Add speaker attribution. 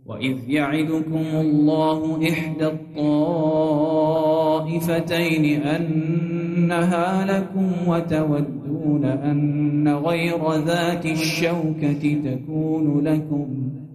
Speaker 1: وإذ يعدكم الله إحدى الطائفتين أنها لكم وتودون أن غير ذات الشوكة تكون لكم